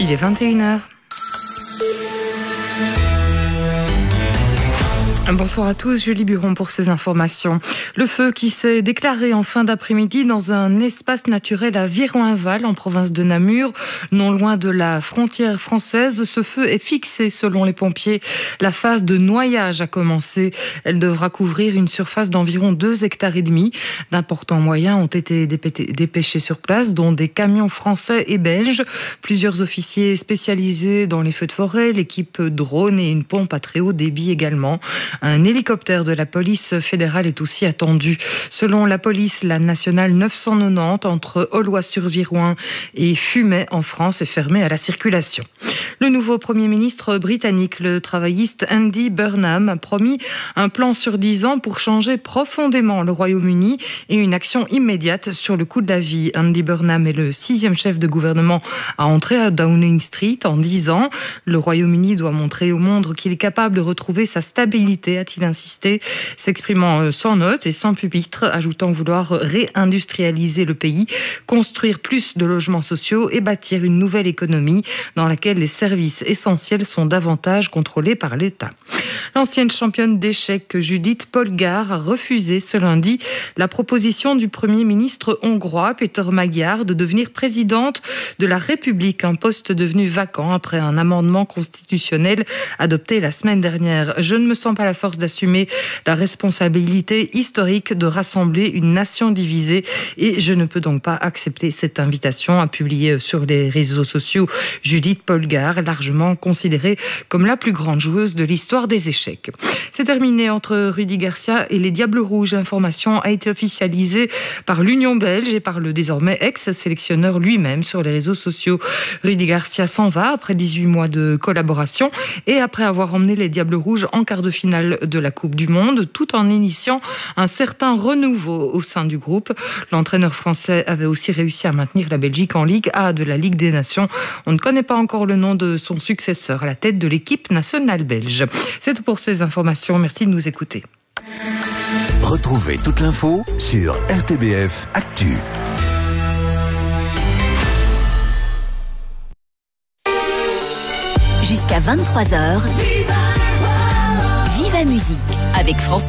Il est 21h. Bonsoir à tous, Julie Buron pour ces informations. Le feu qui s'est déclaré en fin d'après-midi dans un espace naturel à Viroinval, en province de Namur, non loin de la frontière française. Ce feu est fixé selon les pompiers. La phase de noyage a commencé. Elle devra couvrir une surface d'environ 2,5 hectares. D'importants moyens ont été dépêchés sur place, dont des camions français et belges, plusieurs officiers spécialisés dans les feux de forêt, l'équipe drone et une pompe à très haut débit également. Un hélicoptère de la police fédérale est aussi attendu. Selon la police, la nationale 990 entre Aulnois-sur-Viroin et Fumay en France est fermée à la circulation. Le nouveau Premier ministre britannique, le travailliste Andy Burnham, a promis un plan sur 10 ans pour changer profondément le Royaume-Uni et une action immédiate sur le coût de la vie. Andy Burnham est le 6e chef de gouvernement à entrer à Downing Street en 10 ans. Le Royaume-Uni doit montrer au monde qu'il est capable de retrouver sa stabilité, a-t-il insisté, s'exprimant sans note et sans pupitre, ajoutant vouloir réindustrialiser le pays, construire plus de logements sociaux et bâtir une nouvelle économie dans laquelle les services essentiels sont davantage contrôlés par l'État. L'ancienne championne d'échecs Judith Polgár a refusé ce lundi la proposition du Premier ministre hongrois Péter Magyar de devenir présidente de la République, un poste devenu vacant après un amendement constitutionnel adopté la semaine dernière. Je ne me sens pas la force d'assumer la responsabilité historique de rassembler une nation divisée et je ne peux donc pas accepter cette invitation, a publié sur les réseaux sociaux Judith Polgár, largement considérée comme la plus grande joueuse de l'histoire des échecs. C'est terminé entre Rudy Garcia et les Diables Rouges. L'information a été officialisée par l'Union belge et par le désormais ex-sélectionneur lui-même sur les réseaux sociaux. Rudy Garcia s'en va après 18 mois de collaboration et après avoir emmené les Diables Rouges en quart de finale de la Coupe du Monde, tout en initiant un certain renouveau au sein du groupe. L'entraîneur français avait aussi réussi à maintenir la Belgique en Ligue A de la Ligue des Nations. On ne connaît pas encore le nom de son successeur à la tête de l'équipe nationale belge. C'est tout pour ces informations. Merci de nous écouter. Retrouvez toute l'info sur RTBF Actu. Jusqu'à 23h, Viva Musique avec France.